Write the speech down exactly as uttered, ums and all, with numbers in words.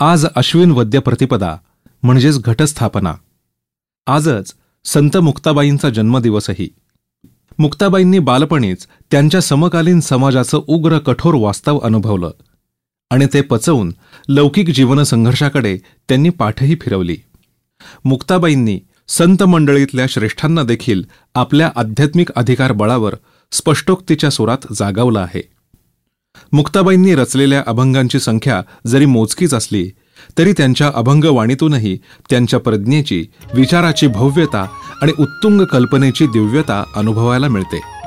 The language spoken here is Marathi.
आज अश्विन वद्य प्रतिपदा म्हणजेच घटस्थापना. आजच संत मुक्ताबाईंचा जन्मदिवसही. मुक्ताबाईंनी बालपणीच त्यांच्या समकालीन समाजाचं उग्र कठोर वास्तव अनुभवलं आणि ते पचवून लौकिक जीवन संघर्षाकडे त्यांनी पाठही फिरवली. मुक्ताबाईंनी संत मंडळीतल्या श्रेष्ठांना देखील आपल्या आध्यात्मिक अधिकार बळावर स्पष्टोक्तीच्या सुरात जागावलं आहे. मुक्ताबाईंनी रचलेल्या अभंगांची संख्या जरी मोजकीच असली तरी त्यांच्या अभंगवाणीतूनही त्यांच्या प्रज्ञेची, विचाराची भव्यता आणि उत्तुंग कल्पनेची दिव्यता अनुभवायला मिळते.